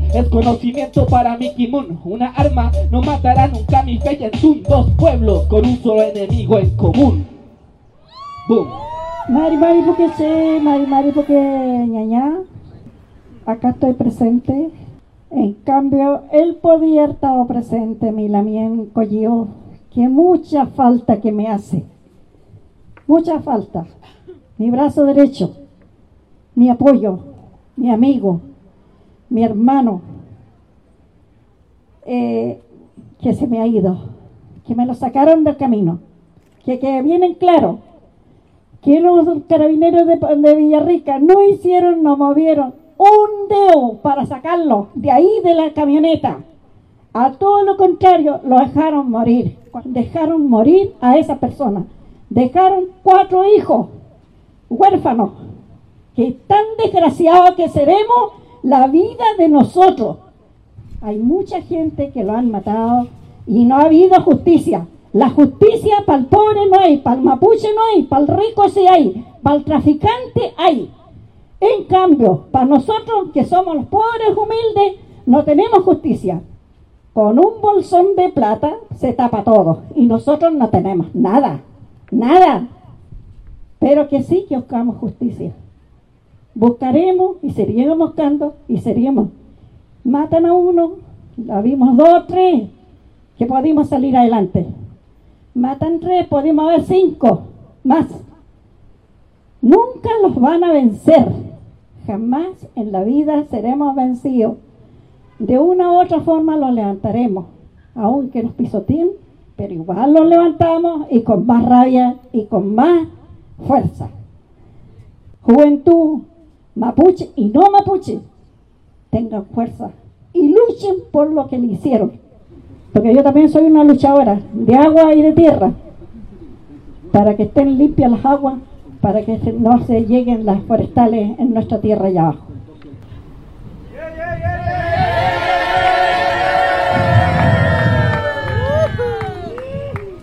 es conocimiento para Mickey Moon. Una arma no matará nunca a mi fe en Tun. Dos pueblos con un solo enemigo en común. Boom. Mari porque sé, Mari porque ñañá. Acá estoy presente. En cambio, él podía haber estado presente, mi Lamien Collio, que mucha falta que me hace. Mucha falta. Mi brazo derecho, mi apoyo, mi amigo, mi hermano, que se me ha ido, que me lo sacaron del camino, que vienen claro, que los carabineros de Villarrica no movieron un dedo para sacarlo de ahí de la camioneta. A todo lo contrario, lo dejaron morir a esa persona. Dejaron 4 hijos huérfanos, que tan desgraciados que seremos la vida de nosotros. Hay mucha gente que lo han matado y no ha habido justicia. La justicia para el pobre no hay, para el mapuche no hay, para el rico sí hay, para el traficante hay. En cambio, para nosotros que somos los pobres humildes, no tenemos justicia. Con un bolsón de plata se tapa todo y nosotros no tenemos nada. Pero que sí que buscamos justicia. Buscaremos y seguiremos buscando y seguiremos. Matan a uno, la vimos 2 o 3 que pudimos salir adelante. Matan 3, podemos haber 5 más. Nunca los van a vencer. Jamás en la vida seremos vencidos. De una u otra forma los levantaremos, aunque nos pisoteen, pero igual los levantamos y con más rabia y con más fuerza. Juventud, mapuche y no mapuche, tengan fuerza y luchen por lo que le hicieron. Porque yo también soy una luchadora de agua y de tierra, para que estén limpias las aguas, para que no se lleguen las forestales en nuestra tierra allá abajo.